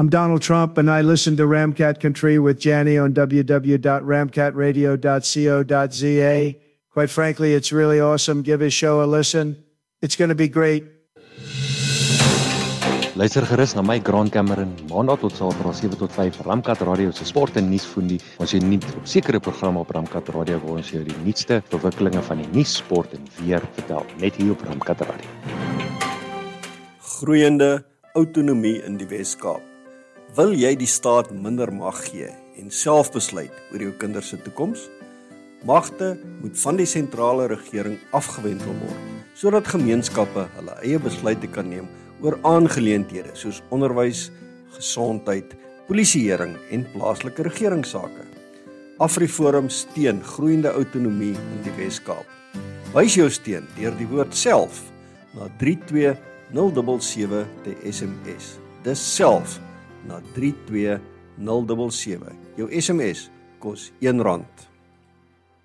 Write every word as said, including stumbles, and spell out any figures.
I'm Donald Trump, and I listen to Ramcat Country with Janny on w w w dot ramcat radio dot co dot z a. Quite frankly, it's really awesome. Give his show a listen. It's going to be great. Luister gerus na my Grant Cameron, maandag tot saterdag sewe tot vyf, Ramkat Radio se sport en nuusfondie. Ons is nie op sekere programme op Ramkat Radio waar ons jou die nuutste verwikkelinge van die nuus, sport en weer vertel, net hier op Ramkat Radio. Groeiende autonomie in die Wes-Kaap. Wil jy die staat minder mag gee en self besluit oor jou kinders se toekoms? Magte moet van die sentrale regering afgewendel word, sodat gemeenskappe hulle eie besluite kan neem oor aangeleenthede soos onderwys, gesondheid, polisieering en plaaslike regeringsake. AfriForum steun groeiende autonomie in die Wes-Kaap. Wys jou steun deur die woord self na drie twee nul sewe sewe te S M S. Dis self na drie twee nul sewe sewe. Jou S M S kos een rand.